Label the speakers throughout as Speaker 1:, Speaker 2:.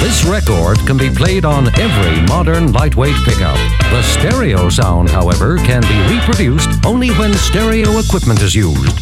Speaker 1: This record can be played on every modern lightweight pickup. The stereo sound, however, can be reproduced only when stereo equipment is used.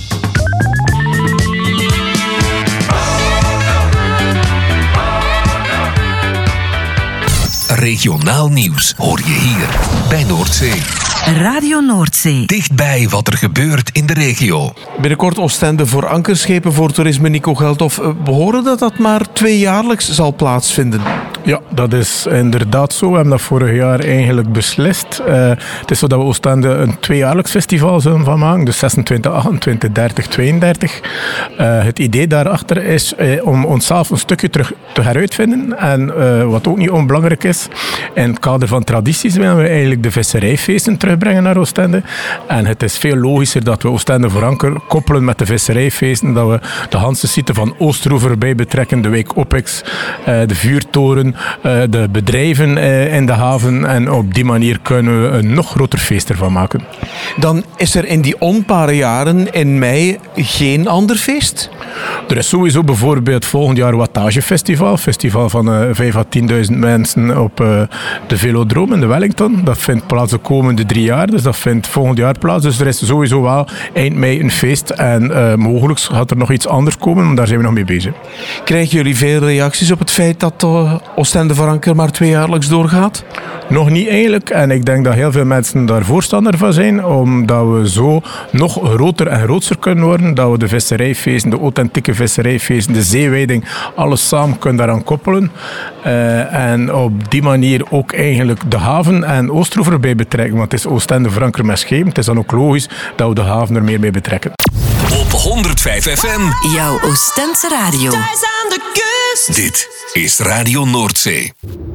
Speaker 2: Regionaal nieuws hoor je hier bij Noordzee.
Speaker 3: Radio Noordzee.
Speaker 2: Dichtbij wat er gebeurt in de regio.
Speaker 4: Binnenkort Oostende voor ankerschepen voor toerisme. Nico Geldhoff, we horen dat maar 2-jaarlijks zal plaatsvinden.
Speaker 5: Ja, dat is inderdaad zo. We hebben dat vorig jaar eigenlijk beslist. Het is zo dat we Oostende een 2-jaarlijks festival zullen van maken. Dus 26, 28, 30, 32. Het idee daarachter is om onszelf een stukje terug te heruitvinden. En wat ook niet onbelangrijk is, in het kader van tradities willen we eigenlijk de visserijfeesten terugbrengen naar Oostende. En het is veel logischer dat we Oostende voor anker koppelen met de visserijfeesten. Dat we de Hanse-site van Oostroever bij betrekken, de wijk Opex, de vuurtoren, de bedrijven in de haven. En op die manier kunnen we een nog groter feest ervan maken.
Speaker 4: Dan is er in die onpare jaren in mei geen ander feest?
Speaker 5: Er is sowieso bijvoorbeeld volgend jaar Wattagefestival. Festival van 5.000 à 10.000 mensen op de Velodroom in de Wellington. Dat vindt plaats de komende 3 jaar. Dus dat vindt volgend jaar plaats. Dus er is sowieso wel eind mei een feest. En mogelijk gaat er nog iets anders komen. Maar daar zijn we nog mee bezig.
Speaker 4: Krijgen jullie veel reacties op het feit dat Oostende voor anker maar 2-jaarlijks doorgaat?
Speaker 5: Nog niet eigenlijk. En ik denk dat heel veel mensen daar voorstander van zijn. Omdat we zo nog groter en grootser kunnen worden. Dat we de visserijfeesten, de authentieke visserijfeesten, de zeewijding, alles samen kunnen daaraan koppelen. En op die manier ook eigenlijk de haven en Oostroever bij betrekken. Want het is Oostende voor anker met schepen. Het is dan ook logisch dat we de haven er meer bij betrekken.
Speaker 2: Op 105 FM.
Speaker 3: Jouw Oostense radio.
Speaker 2: Dit is Radio Noordzee.